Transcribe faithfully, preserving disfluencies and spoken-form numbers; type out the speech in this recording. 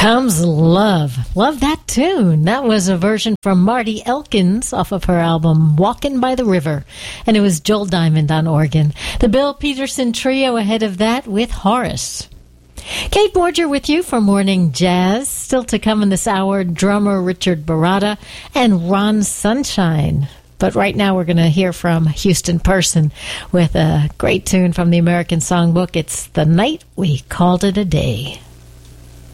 Comes Love. Love that tune. That was a version from Marty Elkins off of her album Walkin' by the River. And it was Joel Diamond on organ. The Bill Peterson Trio ahead of that with Horace. Kate Borger with you for Morning Jazz. Still to come in this hour, drummer Richard Baratta and Ron Sunshine. But right now we're going to hear from Houston Person with a great tune from the American Songbook. It's The Night We Called It a Day.